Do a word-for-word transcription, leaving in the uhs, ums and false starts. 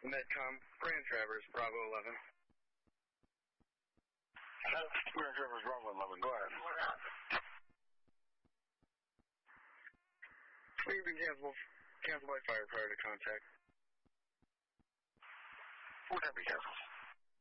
Medcom, Grand Traverse, Bravo eleven. Grand Traverse, Bravo eleven, go ahead. We've been canceled, canceled by fire prior to contact. What have you canceled?